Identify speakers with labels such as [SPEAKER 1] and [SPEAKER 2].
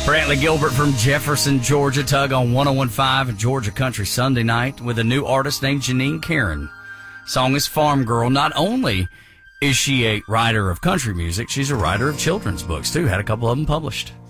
[SPEAKER 1] Brantley Gilbert from Jefferson, Georgia. Tug on 101.5 and Georgia Country Sunday night with a new artist named Janine Karen. Song is Farm Girl. Not only is she a writer of country music, she's a writer of children's books, too. Had a couple of them published.